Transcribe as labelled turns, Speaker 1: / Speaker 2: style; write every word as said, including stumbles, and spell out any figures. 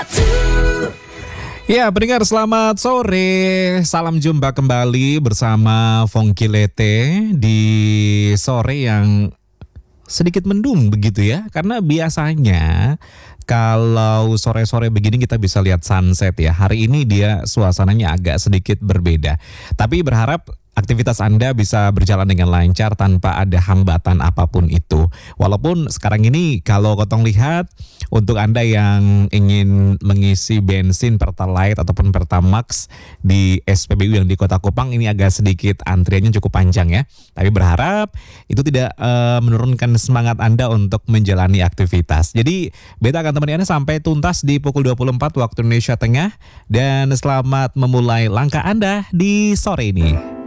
Speaker 1: Ya, pendengar selamat sore. Salam jumpa kembali bersama Fongki Lete di sore yang sedikit mendung begitu ya. Karena biasanya kalau sore-sore begini kita bisa lihat sunset ya. Hari ini dia suasananya agak sedikit berbeda. Tapi berharap aktivitas Anda bisa berjalan dengan lancar tanpa ada hambatan apapun itu. Walaupun sekarang ini kalau Kotong lihat untuk Anda yang ingin mengisi bensin Pertalite ataupun Pertamax di S P B U yang di Kota Kupang ini agak sedikit antriannya cukup panjang ya. Tapi berharap itu tidak uh, menurunkan semangat Anda untuk menjalani aktivitas. Jadi beta akan temani Anda sampai tuntas di pukul dua puluh empat waktu Indonesia Tengah. Dan selamat memulai langkah Anda di sore ini.